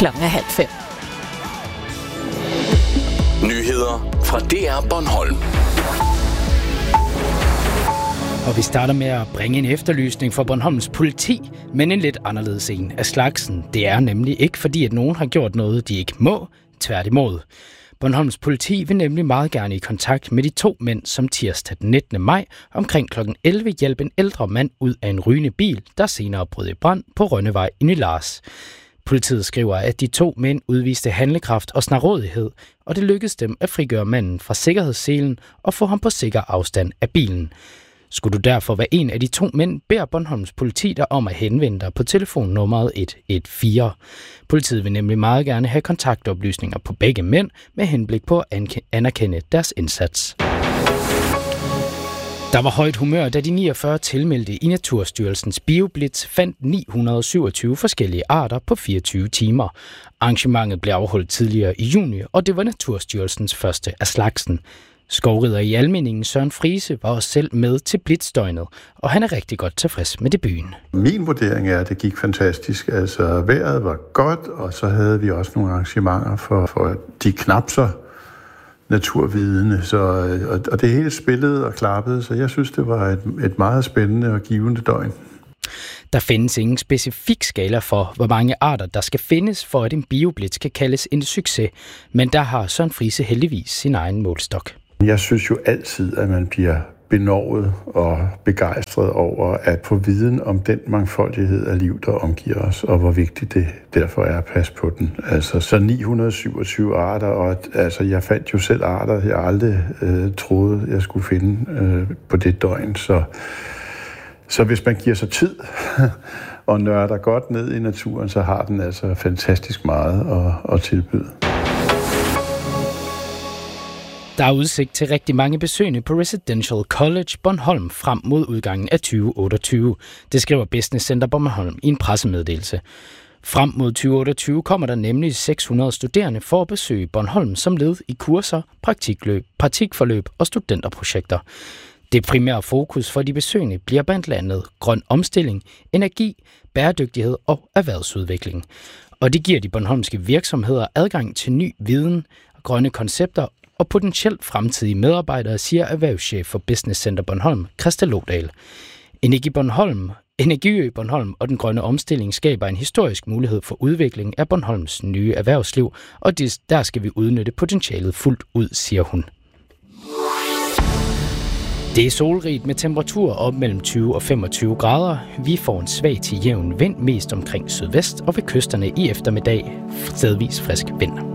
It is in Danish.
5:30. Nyheder fra DR Bornholm. Og vi starter med at bringe en efterlysning for Bornholms politi, men en lidt anderledes en af slagsen. Det er nemlig ikke fordi, at nogen har gjort noget, de ikke må, tværtimod. Bornholms politi vil nemlig meget gerne i kontakt med de 2 mænd, som tirsdag den 19. maj omkring kl. 11 hjælp en ældre mand ud af en rygende bil, der senere brød i brand på Rønnevej i Nylars. Politiet skriver, at de 2 mænd udviste handlekraft og snarrådighed, og det lykkedes dem at frigøre manden fra sikkerhedsselen og få ham på sikker afstand af bilen. Skulle du derfor være en af de 2 mænd, beder Bornholms politi dig om at henvende dig på telefonnummeret 114. Politiet vil nemlig meget gerne have kontaktoplysninger på begge mænd med henblik på at anerkende deres indsats. Der var højt humør, da de 49 tilmeldte i Naturstyrelsens BioBlitz fandt 927 forskellige arter på 24 timer. Arrangementet blev afholdt tidligere i juni, og det var Naturstyrelsens første af slagsen. Skovrider i Almindingen Søren Friese var også selv med til Blitzdøgnet, og han er rigtig godt tilfreds med debuten. Min vurdering er, at det gik fantastisk. Altså, vejret var godt, og så havde vi også nogle arrangementer for de knap så naturvidende. Og det hele spillede og klappede, så jeg synes, det var et meget spændende og givende døgn. Der findes ingen specifik skala for, hvor mange arter der skal findes, for at en BioBlitz kan kaldes en succes, men der har Søren Friise heldigvis sin egen målstok. Jeg synes jo altid, at man bliver benovet og begejstret over at få viden om den mangfoldighed af liv, der omgiver os, og hvor vigtigt det derfor er at passe på den. Altså, så 927 arter, og altså, jeg fandt jo selv arter, jeg aldrig troede, jeg skulle finde på det døgn. Så hvis man giver sig tid og nørder godt ned i naturen, så har den altså fantastisk meget at tilbyde. Der er udsigt til rigtig mange besøgende på Residential College Bornholm frem mod udgangen af 2028. Det skriver Business Center Bornholm i en pressemeddelelse. Frem mod 2028 kommer der nemlig 600 studerende for at besøge Bornholm som led i kurser, praktikforløb og studenterprojekter. Det primære fokus for de besøgende bliver blandt andet grøn omstilling, energi, bæredygtighed og erhvervsudvikling. Og det giver de bornholmske virksomheder adgang til ny viden, grønne koncepter og potentielt fremtidige medarbejdere, siger erhvervschef for Business Center Bornholm, Christa Lodal. Energiø Bornholm og den grønne omstilling skaber en historisk mulighed for udvikling af Bornholms nye erhvervsliv, og der skal vi udnytte potentialet fuldt ud, siger hun. Det er solrigt med temperaturer op mellem 20 og 25 grader. Vi får en svag til jævn vind, mest omkring sydvest, og ved kysterne i eftermiddag stedvis frisk vind.